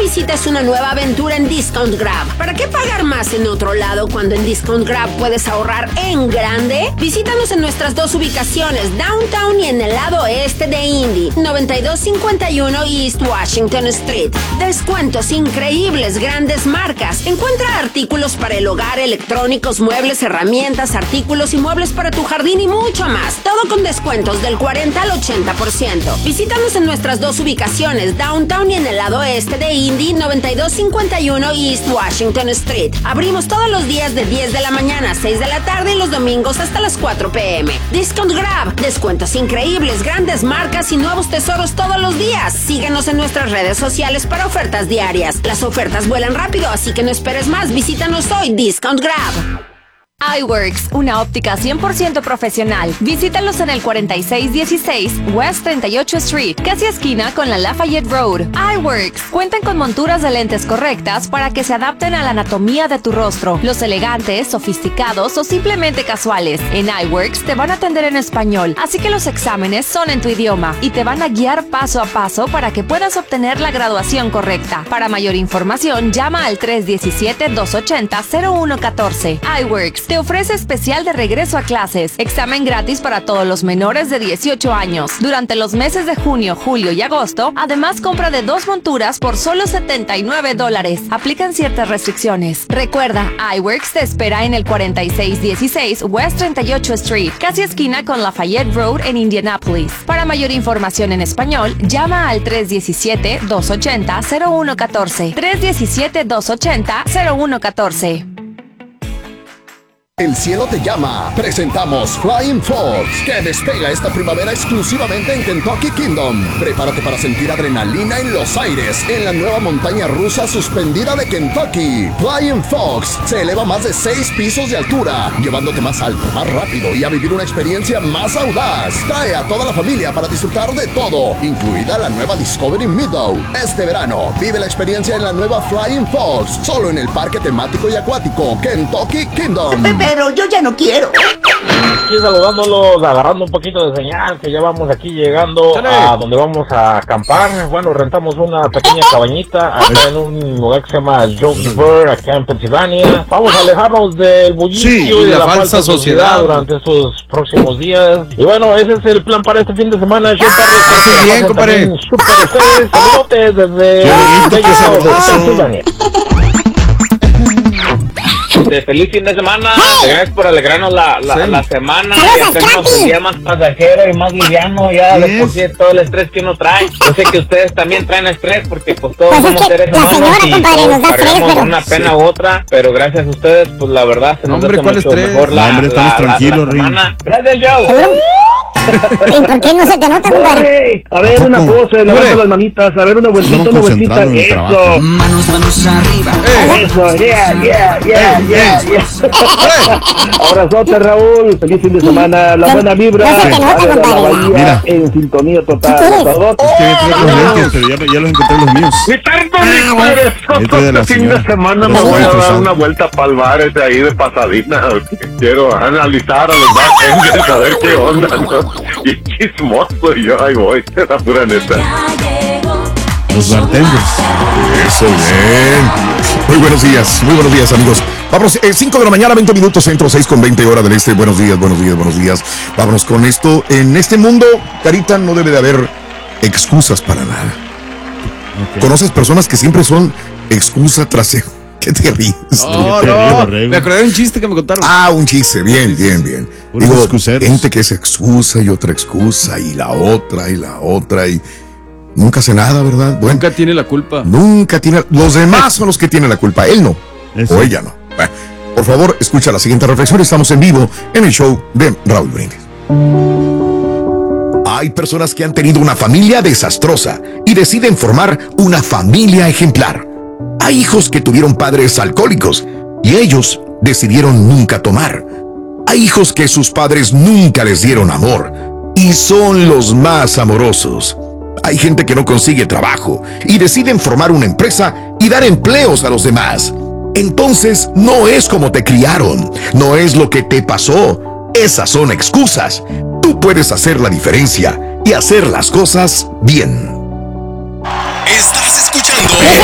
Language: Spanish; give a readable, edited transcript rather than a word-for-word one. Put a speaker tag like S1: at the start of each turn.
S1: visites una nueva aventura en Discount Grab. ¿Para qué pagar más en otro lado cuando en Discount Grab puedes ahorrar en grande? Visítanos en nuestras dos ubicaciones, Downtown y en el lado este de Indy, 9251 East Washington Street. Descuentos increíbles, grandes marcas. Encuentra artículos para el hogar, electrónicos, muebles, herramientas, artículos y muebles para tu jardín y mucho más. Todo con descuentos del 40 al 80%. Visítanos en nuestras dos ubicaciones, Downtown y en el lado este de Indy, 9251 East Washington Street. Abrimos todos los días de 10 de la mañana a 6 de la tarde y los domingos hasta las 4 p.m. Discount Grab, descuentos increíbles, grandes marcas y nuevos tesoros todos los días. Síguenos en nuestras redes sociales para ofertas diarias. Las ofertas vuelan rápido, así que no esperes más. Visítanos hoy, Discount Grab.
S2: iWorks, una óptica 100% profesional. Visítalos en el 4616 West 38 Street, casi esquina con la Lafayette Road. iWorks cuentan con monturas de lentes correctas para que se adapten a la anatomía de tu rostro. Los elegantes, sofisticados o simplemente casuales. En iWorks te van a atender en español, así que los exámenes son en tu idioma y te van a guiar paso a paso para que puedas obtener la graduación correcta. Para mayor información, llama al 317-280-0114. iWorks te ofrece especial de regreso a clases. Examen gratis para todos los menores de 18 años. Durante los meses de junio, julio y agosto, además compra de 2 monturas por solo $79. Aplican ciertas restricciones. Recuerda, iWorks te espera en el 4616 West 38 Street, casi esquina con Lafayette Road en Indianapolis. Para mayor información en español, llama al 317-280-0114. 317-280-0114.
S3: El cielo te llama. Presentamos Flying Fox, que despega esta primavera exclusivamente en Kentucky Kingdom. Prepárate para sentir adrenalina en los aires en la nueva montaña rusa suspendida de Kentucky. Flying Fox se eleva más de 6 pisos de altura, llevándote más alto, más rápido y a vivir una experiencia más audaz. Trae a toda la familia para disfrutar de todo, incluida la nueva Discovery Meadow. Este verano, vive la experiencia en la nueva Flying Fox, solo en el parque temático y acuático Kentucky Kingdom.
S4: Pero yo ya no quiero.
S5: Aquí saludándolos, agarrando un poquito de señal, que ya vamos aquí llegando a donde vamos a acampar. Bueno, rentamos una pequeña cabañita acá en un lugar que se llama Jonesboro, acá en Pensilvania. Vamos a alejarnos del bullicio y de la falsa sociedad durante estos próximos días. Y bueno, ese es el plan para este fin de semana. Yo
S6: bien, compadre.
S5: Super saludotes desde Pensilvania. Feliz fin de semana, gracias por alegrarnos la semana, y hacernos el día más pasajero y más liviano, ya después de todo el estrés que uno trae. Yo sé que ustedes también traen estrés, porque pues todos somos seres humanos y todos cargamos una pena u otra, pero gracias a ustedes, pues la verdad se nos hace mucho mejor la semana. Gracias, Joe.
S7: ¿Y por qué no se te nota, compadre?
S8: A ver, una pose, levanta las manitas, a ver, una vueltita, eso.
S4: Manos arriba.
S8: Eso, yeah. Abrazote, Raúl, feliz fin de semana, la buena vibra.
S7: No se te nota, compadre.
S6: Mira.
S8: En sintonía total.
S6: Es que yo tengo los lentes, pero ya los encontré los míos.
S9: Mi tarde, este fin de semana me voy a dar una vuelta para el bar ese ahí de Pasadena. Quiero analizar a los bartenders, a ver qué onda, ¿no? Y chismoso yo, ahí voy, la pura neta.
S6: Los bartenders.
S3: Eso, bien. Muy buenos días, amigos. Vámonos, 5 de la mañana, 20 minutos centro, 6:20 hora del este. Buenos días. Vámonos con esto. En este mundo, Carita, no debe de haber excusas para nada. Okay. ¿Conoces personas que siempre son excusa tras ¿Qué te ríes?
S6: No, me acordé de un chiste que me contaron.
S3: Un chiste, bien. Digo, gente que es excusa y otra excusa y la otra y nunca hace nada, ¿verdad? Bueno,
S6: nunca tiene la culpa.
S3: Los demás son los que tienen la culpa, él no.
S6: Eso.
S3: O ella no. Bueno, por favor, escucha la siguiente reflexión. Estamos en vivo en el show de Raúl Brindis. Hay personas que han tenido una familia desastrosa y deciden formar una familia ejemplar. Hay hijos que tuvieron padres alcohólicos y ellos decidieron nunca tomar. Hay hijos que sus padres nunca les dieron amor y son los más amorosos. Hay gente que no consigue trabajo y deciden formar una empresa y dar empleos a los demás. Entonces no es como te criaron, no es lo que te pasó. Esas son excusas. Tú puedes hacer la diferencia y hacer las cosas bien.
S10: Estás escuchando